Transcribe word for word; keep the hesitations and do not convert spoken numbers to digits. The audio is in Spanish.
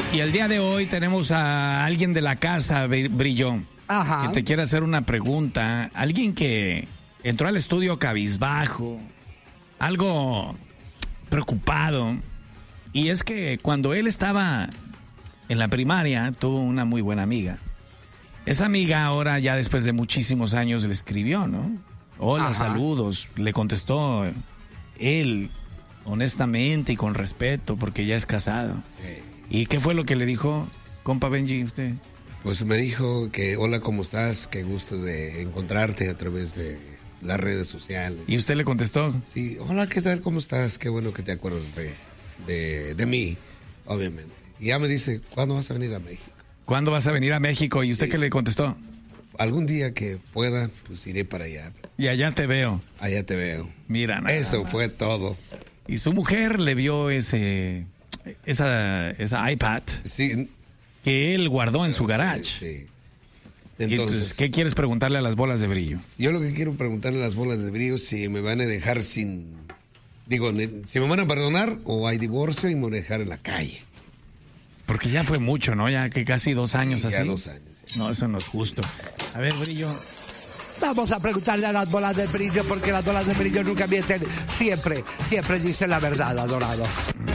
Y el día de hoy tenemos a alguien de la casa, Brillo, Ajá. que te quiere hacer una pregunta. Alguien que entró al estudio cabizbajo, algo preocupado. Y es que cuando él estaba en la primaria, tuvo una muy buena amiga. Esa amiga ahora, ya después de muchísimos años, le escribió, ¿no? Hola, Ajá. saludos. Le contestó él, honestamente y con respeto, porque ya es casado. Sí. ¿Y qué fue lo que le dijo, compa Benji, usted? Pues me dijo que hola, ¿cómo estás? Qué gusto de encontrarte a través de las redes sociales. ¿Y usted le contestó? Sí, hola, ¿qué tal? ¿Cómo estás? Qué bueno que te acuerdas de, de, de mí, obviamente. Y ya me dice, ¿cuándo vas a venir a México? ¿Cuándo vas a venir a México? ¿Y usted Sí. qué le contestó? Algún día que pueda, pues iré para allá. Y allá te veo. Allá te veo. Mira, nada Eso más. fue todo. Y su mujer le vio ese, esa, esa iPad Sí. que él guardó en su Sí, garage. sí. Y Entonces, entonces, ¿qué quieres preguntarle a las bolas de brillo? yo lo que quiero preguntarle a las bolas de brillo si me van a dejar sin... Digo, ne- si me van a perdonar o hay divorcio y me van a dejar en la calle. Porque ya fue mucho, ¿no? Ya que casi dos años Sí, así. ya dos años. Sí. No, eso no es justo. A ver, Brillo. Vamos a preguntarle a las bolas de brillo, porque las bolas de brillo nunca mienten. Siempre, siempre dicen la verdad, adorado.